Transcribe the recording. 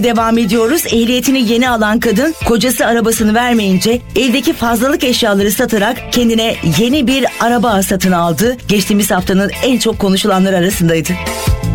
Devam ediyoruz. Ehliyetini yeni alan kadın kocası arabasını vermeyince evdeki fazlalık eşyaları satarak kendine yeni bir araba satın aldı. Geçtiğimiz haftanın en çok konuşulanlar arasındaydı.